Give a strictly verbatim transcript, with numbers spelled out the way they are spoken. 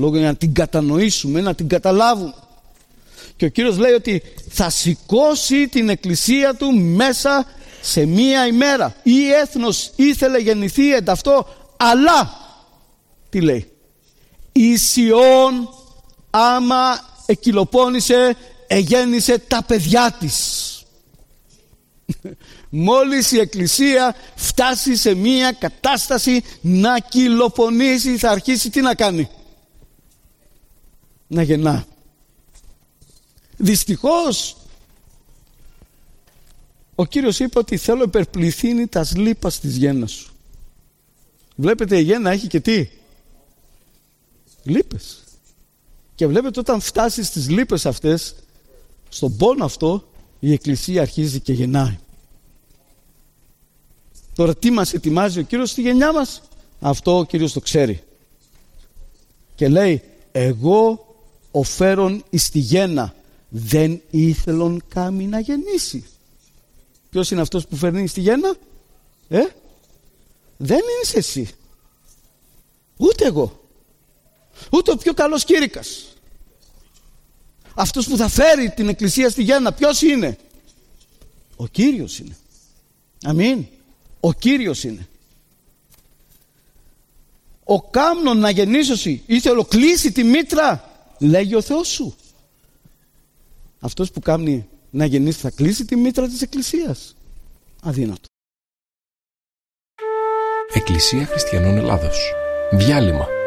λόγο για να την κατανοήσουμε, να την καταλάβουμε. Και ο Κύριος λέει ότι θα σηκώσει την εκκλησία του μέσα σε μία ημέρα. Ή έθνος ήθελε γεννηθεί εν ταυτό, αλλά τι λέει? Η Σιών άμα εκκυλοπώνησε, εγέννησε τα παιδιά της. Μόλις η εκκλησία φτάσει σε μία κατάσταση να κυλοπονήσει, θα αρχίσει τι να κάνει? Να γεννά. Δυστυχώς ο Κύριος είπε ότι θέλω υπερπληθύνει τας λύπας της γέννας σου. Βλέπετε, η γέννα έχει και τι? Λύπες. Και βλέπετε, όταν φτάσει στις λύπες αυτές, στον πόνο αυτό, η εκκλησία αρχίζει και γεννάει. Τώρα τι μας ετοιμάζει ο Κύριος στη γενιά μας? Αυτό ο Κύριος το ξέρει. Και λέει, εγώ οφέρον εις τη γέννα, δεν ήθελον κάμι να γεννήσει. Ποιος είναι αυτός που φέρνει στη γέννα? Ε? Δεν είσαι εσύ. Ούτε εγώ. Ούτε ο πιο καλός κήρυκας. Αυτός που θα φέρει την εκκλησία στη γέννα, ποιος είναι? Ο Κύριος είναι. Αμήν. Ο Κύριος είναι. Ο κάμνον να γεννήσωση ήθελο κλείσει τη μήτρα, λέγει ο Θεός σου. Αυτός που κάμνει να γεννήσει θα κλείσει τη μήτρα της εκκλησίας? Αδύνατο. Εκκλησία Χριστιανών Ελλάδος. Διάλειμμα.